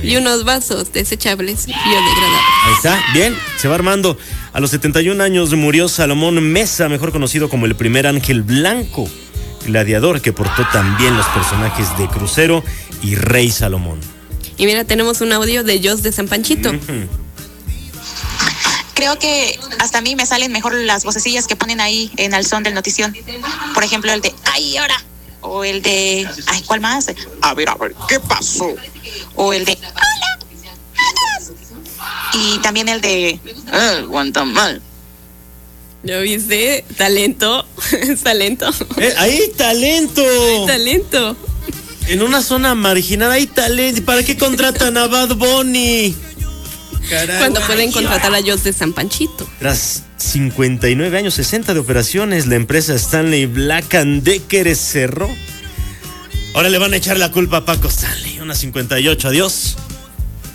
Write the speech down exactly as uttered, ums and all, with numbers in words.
bien. Y unos vasos desechables biodegradables. Ahí está, bien, se va armando. A los setenta y un años murió Salomón Mesa, mejor conocido como el primer ángel blanco, gladiador que portó también los personajes de Crucero y Rey Salomón. Y mira, tenemos un audio de Jos de San Panchito. Uh-huh. Creo que hasta a mí me salen mejor las vocecillas que ponen ahí en Al Son del Notición. Por ejemplo, el de ¡ay, ahora! O el de ¡ay, cuál más! A ver, a ver, ¿qué pasó? O el de ¡hola! Y también el de ¡eh, Guantamal! ¿Lo viste? Talento. Es talento. Eh, ¡Hay talento! Hay talento. En una zona marginada hay talento. ¿Para qué contratan a Bad Bunny? Caray, Cuando pueden contratar a Jos de San Panchito. Tras cincuenta y nueve años, sesenta de operaciones, la empresa Stanley Black and Decker cerró. Ahora le van a echar la culpa a Paco Stanley. Una cincuenta y ocho, adiós.